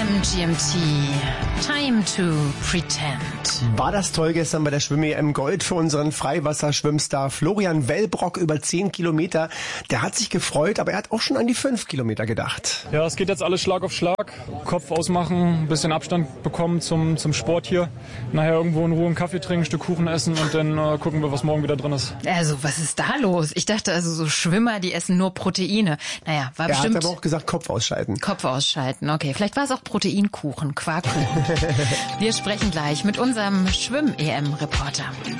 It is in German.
MGMT. Time to pretend. War das toll gestern bei der Schwimm-EM Gold für unseren Freiwasserschwimmstar Florian Wellbrock über 10 Kilometer. Der hat sich gefreut, aber er hat auch schon an die 5 Kilometer gedacht. Ja, es geht jetzt alles Schlag auf Schlag. Kopf ausmachen, ein bisschen Abstand bekommen zum Sport hier. Nachher irgendwo in Ruhe einen Kaffee trinken, ein Stück Kuchen essen und dann gucken wir, was morgen wieder drin ist. Also, was ist da los? Ich dachte also, so Schwimmer, die essen nur Proteine. Naja, war bestimmt... Er hat aber auch gesagt, Kopf ausschalten. Kopf ausschalten, okay. Vielleicht war es auch Proteinkuchen, Quarkkuchen. Wir sprechen gleich mit unserem Schwimm-EM-Reporter.